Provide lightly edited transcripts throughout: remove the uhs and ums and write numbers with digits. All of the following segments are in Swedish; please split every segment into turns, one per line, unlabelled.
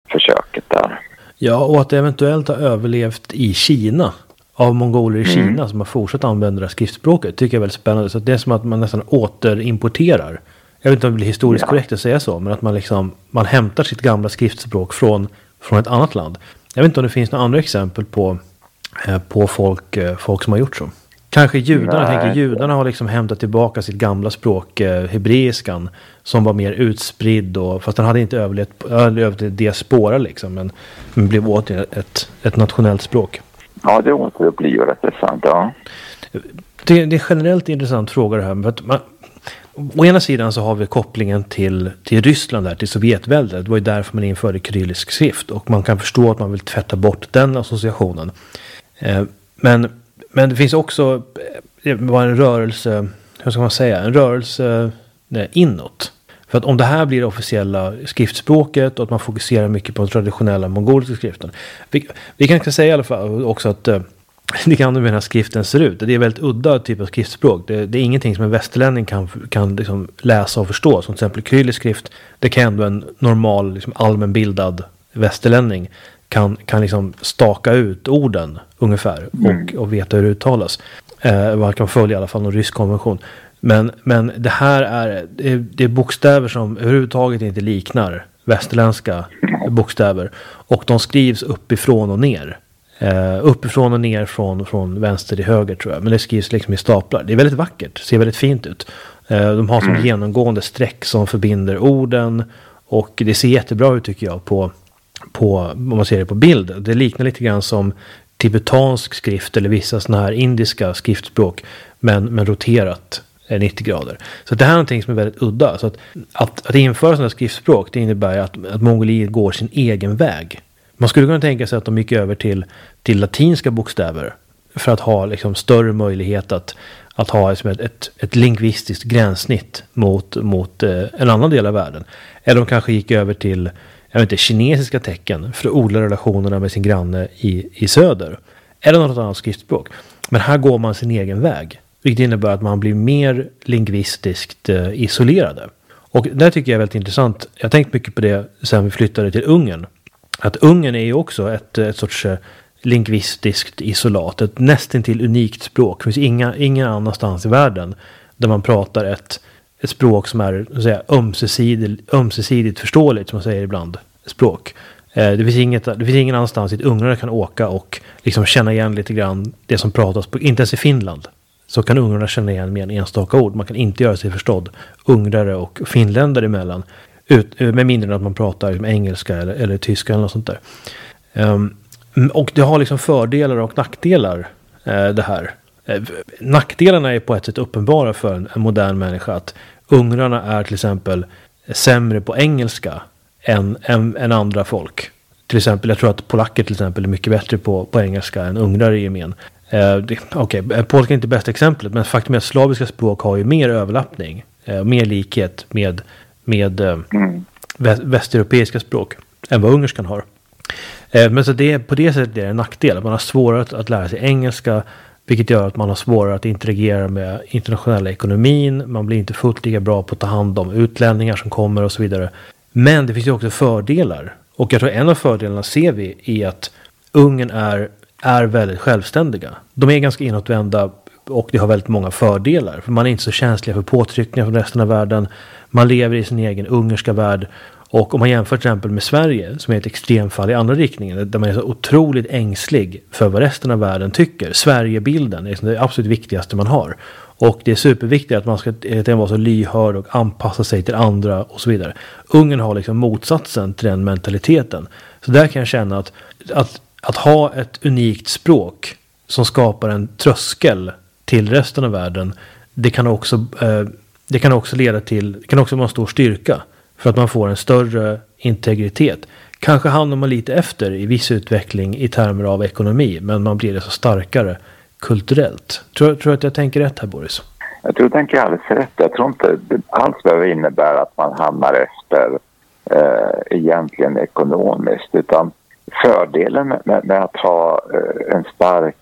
försöket där.
Ja, och att det eventuellt har överlevt i Kina av mongoler i Kina som har fortsatt använda det här skriftspråket tycker jag är väldigt spännande. Så det är som att man nästan återimporterar. Jag vet inte om det blir historiskt korrekt att säga så, men att man hämtar sitt gamla skriftspråk från ett annat land. Jag vet inte om det finns några andra exempel på folk som har gjort så. Kanske judarna, jag tänker judarna har liksom hämtat tillbaka sitt gamla språk, hebreiskan, som var mer utspridd fast den hade inte överlevt diaspora liksom, men blev åter ett nationellt språk.
Ja, det återupplivar intressant, ja.
Det är generellt intressant fråga det här. För att å ena sidan så har vi kopplingen till Ryssland där, till Sovjetväldet. Det var ju därför man införde kyrillisk skrift. Och man kan förstå att man vill tvätta bort den associationen. Men det finns också en rörelse, hur ska man säga, en rörelse inåt. För att om det här blir det officiella skriftspråket och att man fokuserar mycket på den traditionella mongoliska skriften. Vi kan säga i alla fall också att det kan hur den här skriften ser ut. Det är väldigt udda typ av skriftspråk. Det är ingenting som en västerlänning kan liksom läsa och förstå. Som till exempel kyrillisk skrift. Det kan ändå en normal liksom allmänbildad västerlänning kan liksom staka ut orden ungefär och veta hur det uttalas. Man kan följa i alla fall någon rysk konvention. Men det här är bokstäver som överhuvudtaget inte liknar västerländska bokstäver. Och de skrivs uppifrån och ner. Uppifrån och ner från vänster till höger tror jag. Men det skrivs liksom i staplar. Det är väldigt vackert. Ser väldigt fint ut. De har som genomgående streck som förbinder orden. Och det ser jättebra ut tycker jag på om man ser det på bild. Det liknar lite grann som tibetansk skrift eller vissa såna här indiska skriftspråk. Men roterat 90 grader. Så det här är någonting som är väldigt udda. Så att införa sådana här skriftspråk det innebär att Mongoliet går sin egen väg. Man skulle kunna tänka sig att de gick över till latinska bokstäver för att ha liksom större möjlighet att ha ett lingvistiskt gränssnitt mot en annan del av världen. Eller de kanske gick över till kinesiska tecken för att odla relationerna med sin granne i söder. Eller något annat skriftspråk. Men här går man sin egen väg. Vilket innebär att man blir mer lingvistiskt isolerade. Och det tycker jag är väldigt intressant. Jag har tänkt mycket på det sen vi flyttade till Ungern. Att Ungern är ju också ett sorts lingvistiskt isolat. Ett nästintill unikt språk. Det finns ingen annanstans i världen där man pratar ett språk som är så att säga, ömsesidigt förståeligt, som man säger ibland, språk. Det finns ingen annanstans dit ungrarna kan åka och liksom känna igen lite grann det som pratas på, inte ens i Finland. Så kan ungrarna känna igen med en enstaka ord. Man kan inte göra sig förstådd ungrare och finländare emellan. Med mindre än att man pratar liksom engelska eller tyska eller något sånt där. Och det har liksom fördelar och nackdelar det här. Nackdelarna är på ett sätt uppenbara för en modern människa. Att ungrarna är till exempel sämre på engelska än andra folk. Till exempel, jag tror att polacker till exempel är mycket bättre på engelska än ungrare i gemen. Polska är inte bästa exemplet, men faktum är att slaviska språk har ju mer överlappning. Mer likhet med västeuropeiska språk än vad ungerskan har. Men så det är på det sättet är det en nackdel. Man har svårare att lära sig engelska, vilket gör att man har svårare att interagera med internationella ekonomin. Man blir inte fullt lika bra på att ta hand om utlänningar som kommer och så vidare. Men det finns ju också fördelar. Och jag tror en av fördelarna ser vi i att Ungern är väldigt självständiga. De är ganska inåtvända och det har väldigt många fördelar. För man är inte så känsliga för påtryckningar från resten av världen. Man lever i sin egen ungerska värld. Och om man jämför till exempel med Sverige, som är ett extremfall i andra riktningen, där man är så otroligt ängslig för vad resten av världen tycker. Sverigebilden är det absolut viktigaste man har. Och det är superviktigt att man ska vara så lyhörd och anpassa sig till andra och så vidare. Ungern har liksom motsatsen till den mentaliteten. Så där kan jag känna att ha ett unikt språk som skapar en tröskel till resten av världen, det kan också leda till, det kan också vara en stor styrka för att man får en större integritet. Kanske hamnar man lite efter i viss utveckling i termer av ekonomi, men man blir det så starkare kulturellt. Tror du att jag tänker rätt här, Boris?
Jag tror du tänker alldeles rätt. Jag tror inte det alls behöver innebära att man hamnar efter egentligen ekonomiskt, utan fördelen med att ha en stark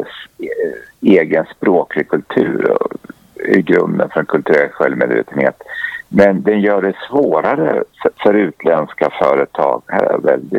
egen språklig kultur i grunden för en kulturell självmedvetenhet. Men den gör det svårare för utländska företag. Här är väldigt